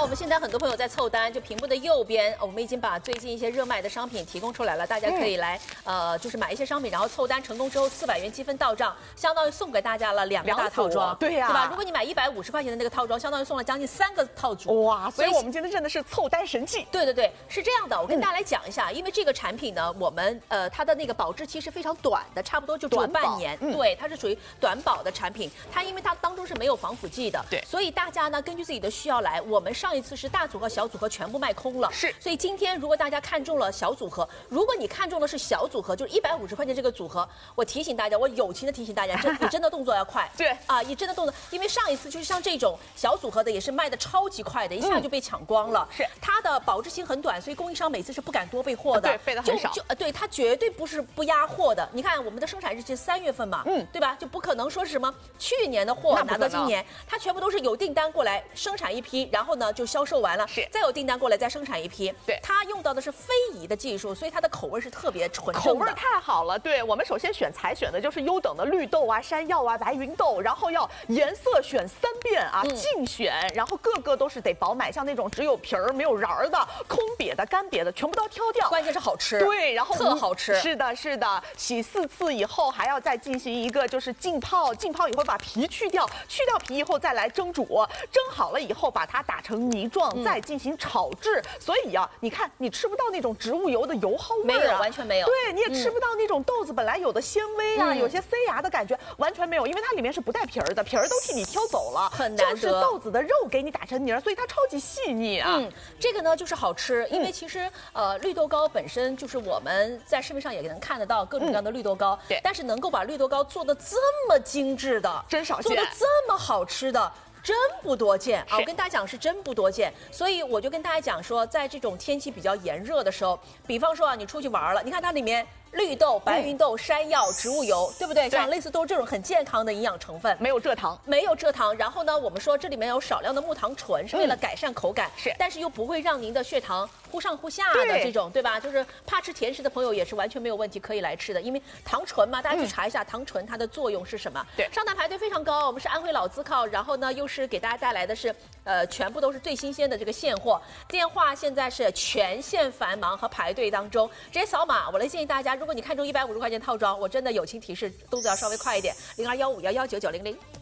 我们现在很多朋友在凑单，就屏幕的右边，我们已经把最近一些热卖的商品提供出来了，大家可以来就是买一些商品，然后凑单成功之后400元积分到账，相当于送给大家了2个大套装， 对呀， 对吧？如果你买150块钱的那个套装，相当于送了将近3个套组， 哇！所以我们今天真的是凑单神器。 对对对，是这样的，我跟大家来讲一下，因为这个产品呢，我们它的那个保质期是非常短的，差不多就只有半年，对，它是属于短保的产品，它因为它当中是没有防腐剂的， 对， 所以大家呢根据自己的需要来，我们上一次是大组合、小组合全部卖空了， 是， 所以今天如果大家看中了小组合，如果你看中的是小组合，就是150块钱这个组合，我提醒大家，我友情的提醒大家，你真的动作要快， 对啊，你真的动作，因为上一次就是像这种小组合的也是卖的超级快的，一下就被抢光了， 是， 它的保质期很短，所以供应商每次是不敢多备货的， 对，备的很少， 对，它绝对不是不压货的。你看我们的生产日期3月份嘛，对吧？就不可能说是什么去年的货拿到今年，它全部都是有订单过来生产一批，然后呢就销售完了， 是， 再有订单过来再生产一批。 对， 它用到的是非遗的技术，所以它的口味是特别纯正的， 口味太好了。对，我们首先采选的就是优等的绿豆啊、山药啊、白芸豆，然后要颜色选3遍啊，净选，然后个个都是得饱满，像那种只有皮儿没有瓤儿的、空瘪的、干瘪的，全部都要挑掉。 关键是好吃， 对，然后特好吃。 是的，是的，洗4次以后还要再进行一个就是浸泡，浸泡以后把皮去掉，去掉皮以后再来蒸煮，蒸好了以后把它打成泥状，再进行炒制。所以啊，你看你吃不到那种植物油的油耗味啊， 没有，完全没有。 对，你也吃不到那种豆子本来有的纤维啊，有些塞牙的感觉，完全没有，因为它里面是不带皮儿的，皮儿都替你挑走了， 很难得， 就是豆子的肉给你打成泥儿，所以它超级细腻啊。 这个呢就是好吃，因为其实绿豆糕本身就是我们在市面上也能看得到各种各样的绿豆糕， 对， 但是能够把绿豆糕做的这么精致的， 真少见， 做的这么好吃的。真不多见啊！我跟大家讲是真不多见，所以我就跟大家讲说，在这种天气比较炎热的时候，比方说啊，你出去玩了，你看它里面绿豆、白芸豆、山药、植物油，对不对？像类似都是这种很健康的营养成分， 没有蔗糖， 没有蔗糖。然后呢，我们说这里面有少量的木糖醇，是为了改善口感， 是， 但是又不会让您的血糖忽上忽下的这种，对吧？就是怕吃甜食的朋友也是完全没有问题，可以来吃的，因为糖醇嘛，大家去查一下糖醇它的作用是什么。 对， 上单排队非常高，我们是安徽老字号，然后呢又是给大家带来的是全部都是最新鲜的这个现货，电话现在是全线繁忙和排队当中，直接扫码。我来建议大家，如果你看中150块钱套装，我真的友情提示，动作要稍微快一点，0215119900。